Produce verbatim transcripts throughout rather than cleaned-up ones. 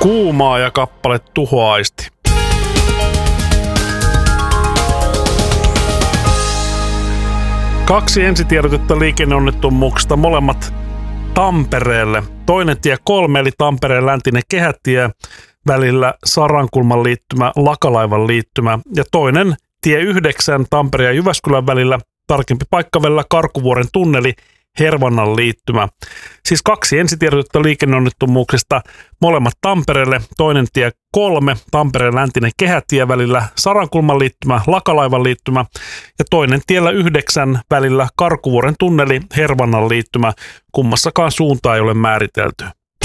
Kuumaa ja kappale Tuhoaisti. Kaksi ensitiedotetta liikenneonnettomuuksista, molemmat Tampereelle. Toinen tie kolme, eli Tampereen läntinen kehätie, välillä Sarankulman liittymä, Lakalaivan liittymä. Ja toinen tie yhdeksän, Tampereen ja Jyväskylän välillä, tarkempi paikka välillä Karkuvuoren tunneli, Hervannan liittymä. Siis kaksi ensitiedotetta liikenneonnettomuuksista, molemmat Tampereelle. Toinen tie kolme, Tampereen läntinen kehätie välillä Sarankulman liittymä, Lakalaivan liittymä. Ja toinen tiellä yhdeksän välillä Karkuvuoren tunneli, Hervannan liittymä. Kummassakaan suuntaa ei ole määritelty.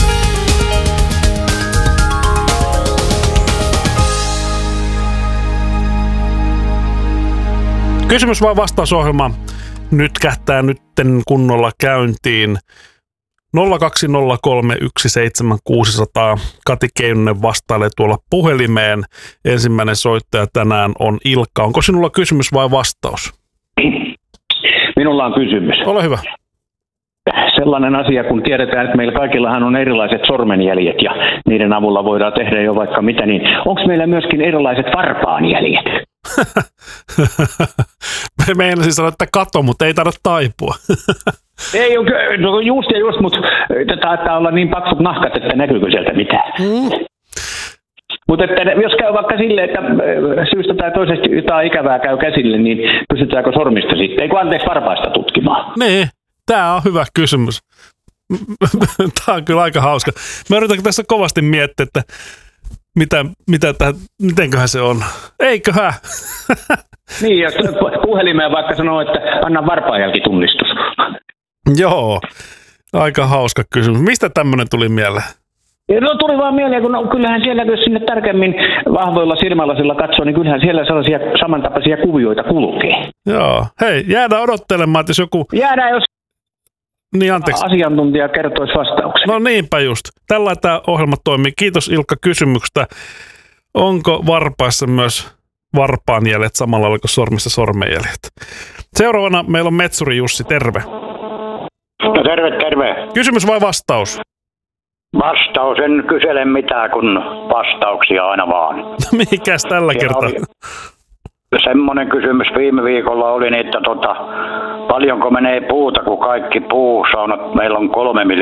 Kysymys vai vastausohjelma nyt kähtää nytten kunnolla käyntiin. nolla kaksi nolla kolme yksi seitsemän kuusi nolla nolla. Kati Keinonen vastailee tuolla puhelimeen. Ensimmäinen soittaja tänään on Ilkka. Onko sinulla kysymys vai vastaus? Minulla on kysymys. Ole hyvä. Sellainen asia, kun tiedetään, että meillä kaikillahan on erilaiset sormenjäljet ja niiden avulla voidaan tehdä jo vaikka mitä, niin onko meillä myöskin erilaiset varpaanjäljet? Meinasin sanoa, että kato, mutta ei tarvitse taipua. Ei, no just ja just, mutta taitaa olla niin paksut nahkat, että näkyykö sieltä mitään. Mm. Mutta jos käy vaikka silleen, että syystä tai toisesta jotain ikävää käy käsille, niin pystytäänkö sormista sitten? Ei kun anteeksi varpaista tutkimaan. Niin, tämä on hyvä kysymys. Tämä on kyllä aika hauska. Mä yritän tässä kovasti miettiä, että mitä, mitä täh, mitenköhän se on. Eiköhän? Niin, jos puhelimeen vaikka sanoo, että anna varpaanjälkitunnistus. Joo, aika hauska kysymys. Mistä tämmöinen tuli mieleen? No tuli vaan mieleen, kun no, kyllähän siellä, jos sinne tarkemmin vahvoilla silmälasilla katsoo, niin kyllähän siellä sellaisia samantapaisia kuvioita kulkee. Joo, hei, jäädään odottelemaan, että jos joku... Jäädään, jos niin, anteeksi. Asiantuntija kertoisi vastauksen. No niinpä just. Tällä tämä ohjelma toimii. Kiitos Ilkka kysymyksestä. Onko varpaissa myös varpaanjäljet samalla lailla kuin sormissa sormenjäljet? Seuraavana meillä on Metsuri Jussi, terve. No terve, terve. Kysymys vai vastaus? Vastaus, en kysele mitään, kun vastauksia aina vaan. Mikäs tällä Siellä kertaa? Semmoinen kysymys viime viikolla oli, että tota, paljonko menee puuta, kun kaikki puusaunat, meillä on kolme